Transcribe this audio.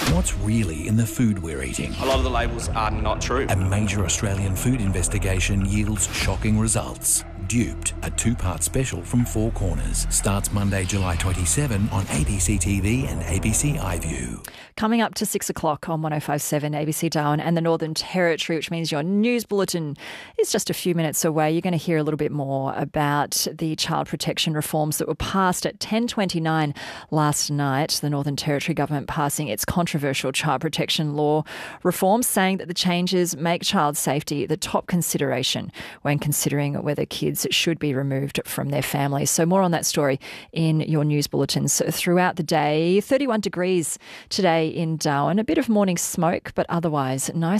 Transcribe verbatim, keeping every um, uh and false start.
What's really in the food we're eating? A lot of the labels are not true. A major Australian food investigation yields shocking results. Duped, a two-part special from Four Corners, starts Monday, July twenty-seventh on A B C T V and A B C iView. Coming up to six o'clock on one oh five point seven A B C Darwin and the Northern Territory, which means your news bulletin is just a few minutes away. You're going to hear a little bit more about the child protection reforms that were passed at ten twenty-nine last night. The Northern Territory government passing its controversial child protection law reforms, saying that the changes make child safety the top consideration when considering whether kids should be removed from their families. So more on that story in your news bulletins throughout the day. thirty-one degrees today in Darwin. A bit of morning smoke, but otherwise nice.